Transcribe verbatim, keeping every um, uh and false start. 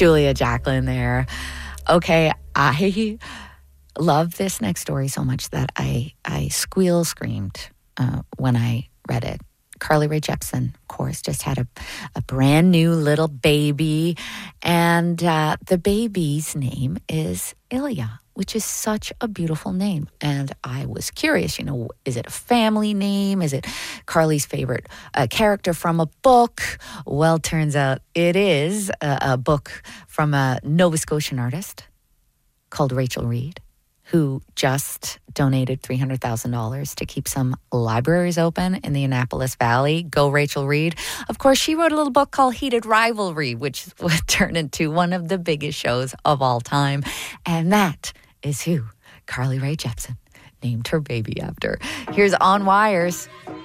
Julia Jacklin there. Okay, I love this next story so much that I, I squeal screamed uh, when I read it. Carly Rae Jepsen, of course, just had a, a brand new little baby. And uh, the baby's name is Ilya, which is such a beautiful name. And I was curious, you know, is it a family name? Is it Carly's favorite uh, character from a book? Well, turns out it is a, a book from a Nova Scotian artist called Rachel Reed, who just donated three hundred thousand dollars to keep some libraries open in the Annapolis Valley. Go Rachel Reed. Of course, she wrote a little book called Heated Rivalry, which would turn into one of the biggest shows of all time. And that is who Carly Rae Jepsen named her baby after. Here's On Wires.